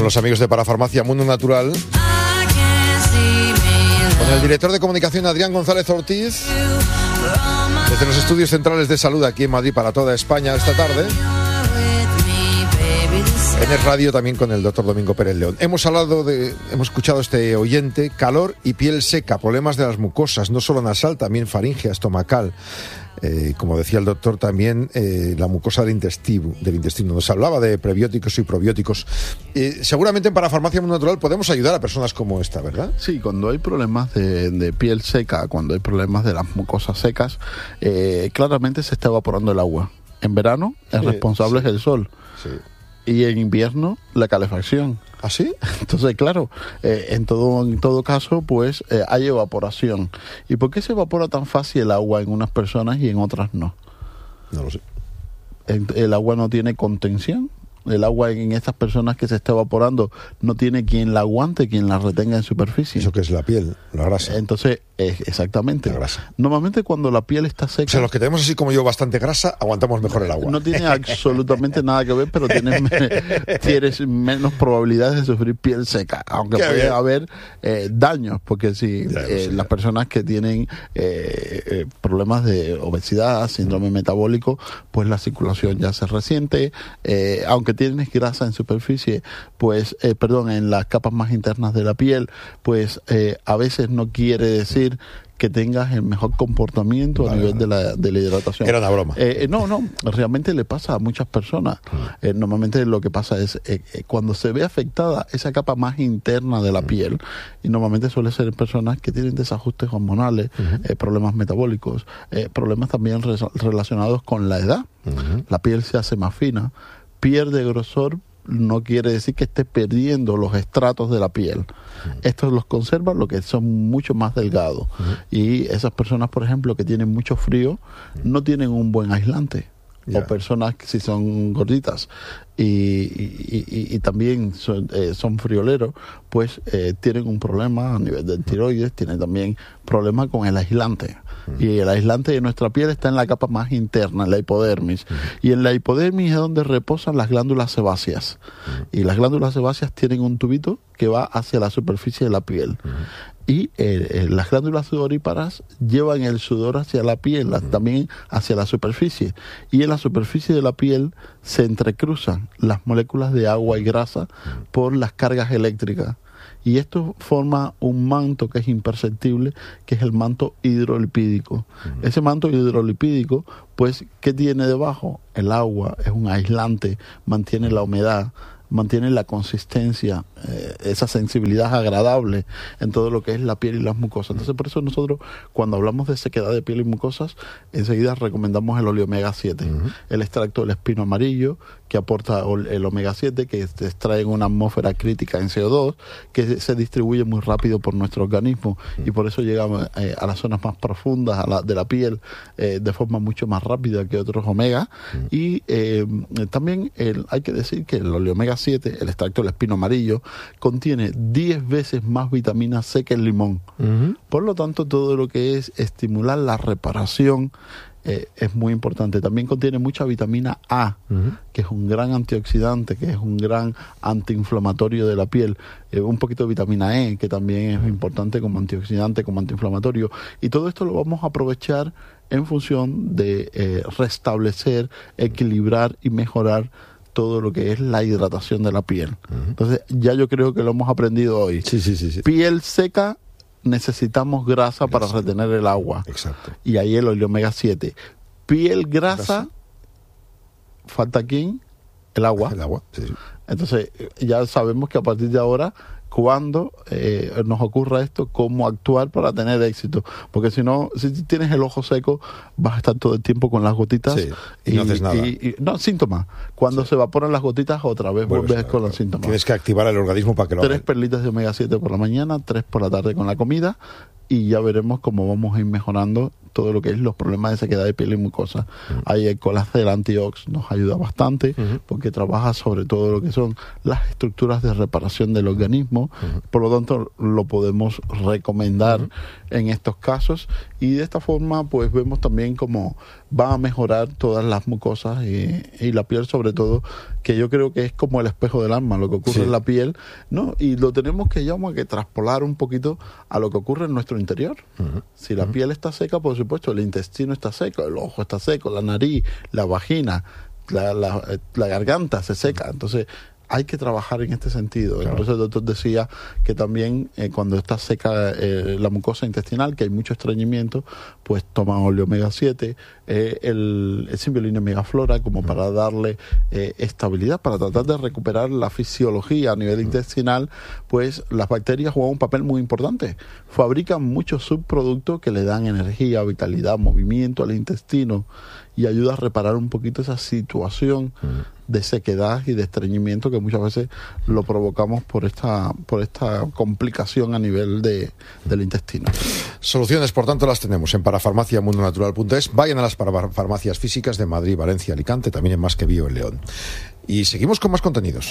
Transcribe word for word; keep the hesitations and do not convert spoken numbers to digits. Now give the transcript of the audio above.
con los amigos de Parafarmacia Mundo Natural, con el director de comunicación Adrián González Ortiz, desde los estudios centrales de salud aquí en Madrid para toda España esta tarde. En el radio también con el doctor Domingo Pérez León. Hemos hablado de, hemos escuchado este oyente, calor y piel seca, problemas de las mucosas, no solo nasal, también faríngea, estomacal. Eh, como decía el doctor, también eh, la mucosa del intestino, del intestino. Nos hablaba de prebióticos y probióticos. Eh, seguramente en Parafarmacia Mundo Natural podemos ayudar a personas como esta, ¿verdad? Sí, cuando hay problemas de, de piel seca, cuando hay problemas de las mucosas secas, eh, claramente se está evaporando el agua. En verano, el eh, responsable sí. es el sol. Sí. Y en invierno, la calefacción. ¿Ah, sí? Entonces, claro, eh, en todo en todo caso, pues eh, hay evaporación. ¿Y por qué se evapora tan fácil el agua en unas personas y en otras no? No lo sé. El, el agua no tiene contención. El agua en estas personas que se está evaporando no tiene quien la aguante, quien la retenga en superficie. Eso que es la piel, la grasa. Entonces, eh, exactamente. La grasa. Normalmente cuando la piel está seca... O sea, los que tenemos así como yo bastante grasa, aguantamos mejor el agua. No tiene absolutamente nada que ver, pero tienes, tienes menos probabilidades de sufrir piel seca, aunque Qué puede bien. haber eh, daños, porque si Ya, eh, sí, las ya. personas que tienen eh, eh, problemas de obesidad, síndrome metabólico, pues la circulación ya se resiente, eh, aunque tienes grasa en superficie, pues, eh, perdón, en las capas más internas de la piel, pues eh, a veces no quiere decir que tengas el mejor comportamiento Vale, a nivel vale. de la, de la hidratación. Era una broma. Eh, eh, no, no, realmente le pasa a muchas personas. Eh, normalmente lo que pasa es eh, eh, cuando se ve afectada esa capa más interna de la piel, y normalmente suele ser en personas que tienen desajustes hormonales, Uh-huh. eh, problemas metabólicos, eh, problemas también re- relacionados con la edad. Uh-huh. La piel se hace más fina, pierde grosor. No quiere decir que esté perdiendo los estratos de la piel. Uh-huh. Estos los conservan, lo que son mucho más delgados. Uh-huh. Y esas personas, por ejemplo, que tienen mucho frío, uh-huh. no tienen un buen aislante. Yeah. O personas que si son gorditas y, y, y, y también son, eh, son frioleros, pues eh, tienen un problema a nivel del tiroides, tienen también problemas con el aislante. Uh-huh. Y el aislante de nuestra piel está en la capa más interna, en la hipodermis. Uh-huh. Y en la hipodermis es donde reposan las glándulas sebáceas. Uh-huh. Y las glándulas sebáceas tienen un tubito que va hacia la superficie de la piel. Uh-huh. Y eh, eh, las glándulas sudoríparas llevan el sudor hacia la piel, uh-huh. también hacia la superficie. Y en la superficie de la piel se entrecruzan las moléculas de agua y grasa uh-huh. por las cargas eléctricas. Y esto forma un manto que es imperceptible, que es el manto hidrolipídico. Uh-huh. Ese manto hidrolipídico, pues, ¿qué tiene debajo? El agua, es un aislante, mantiene la humedad, mantiene la consistencia, eh, esa sensibilidad agradable en todo lo que es la piel y las mucosas. Entonces, por eso nosotros, cuando hablamos de sequedad de piel y mucosas, enseguida recomendamos el oleomega siete, uh-huh. el extracto del espino amarillo, que aporta el omega siete, que se extrae en una atmósfera crítica en C O dos, que se distribuye muy rápido por nuestro organismo, uh-huh. y por eso llegamos eh, a las zonas más profundas a la, de la piel eh, de forma mucho más rápida que otros omega. Uh-huh. Y eh, también el, hay que decir que el oleomega siete, el extracto del espino amarillo, contiene diez veces más vitamina C que el limón. Uh-huh. Por lo tanto, todo lo que es estimular la reparación eh, es muy importante. También contiene mucha vitamina A, uh-huh. que es un gran antioxidante, que es un gran antiinflamatorio de la piel. Eh, un poquito de vitamina E, que también es importante como antioxidante, como antiinflamatorio. Y todo esto lo vamos a aprovechar en función de eh, restablecer, equilibrar y mejorar todo lo que es la hidratación de la piel. Uh-huh. Entonces, ya yo creo que lo hemos aprendido hoy. Sí, sí, sí, sí. Piel seca, necesitamos grasa, grasa para retener el agua. Exacto. Y ahí el omega siete. Piel grasa, grasa. ¿Falta quién? El agua. El agua, sí, sí. Entonces, ya sabemos que a partir de ahora, cuando eh, nos ocurra esto, cómo actuar para tener éxito. Porque si no, si tienes el ojo seco, vas a estar todo el tiempo con las gotitas. Sí, y, y no haces nada. Y, y, no, síntomas. Cuando sí. se evaporan las gotitas, otra vez vuelves, vuelves con los síntomas. Tienes que activar el organismo para que lo Tres haga. perlitas de omega siete por la mañana, tres por la tarde con la comida, y ya veremos cómo vamos a ir mejorando todo lo que es los problemas de sequedad de piel y mucosa. Uh-huh. Ahí el colágeno antiox nos ayuda bastante, uh-huh. porque trabaja sobre todo lo que son las estructuras de reparación del organismo. Uh-huh. Por lo tanto, lo podemos recomendar uh-huh. en estos casos, y de esta forma pues vemos también cómo va a mejorar todas las mucosas y, y la piel, sobre todo, que yo creo que es como el espejo del alma, lo que ocurre sí. en la piel, ¿no? Y lo tenemos que ya que traspolar un poquito a lo que ocurre en nuestro interior. Uh-huh. Si la uh-huh. piel está seca, por supuesto, el intestino está seco, el ojo está seco, la nariz, la vagina, la, la, la garganta se seca. Entonces hay que trabajar en este sentido. Claro. Entonces el doctor decía que también eh, cuando está seca eh, la mucosa intestinal, que hay mucho estreñimiento, pues toma óleo omega siete, eh, el, el Symbiolina megaflora, como uh-huh. para darle eh, estabilidad, para tratar de recuperar la fisiología a nivel uh-huh. intestinal. Pues las bacterias juegan un papel muy importante. Fabrican muchos subproductos que le dan energía, vitalidad, movimiento al intestino, y ayuda a reparar un poquito esa situación uh-huh. de sequedad y de estreñimiento que muchas veces lo provocamos por esta por esta complicación a nivel de, del intestino. Soluciones, por tanto, las tenemos en parafarmacia mundo natural punto es. Vayan a las farmacias físicas de Madrid, Valencia, Alicante, también en Más que Bio en León. Y seguimos con más contenidos.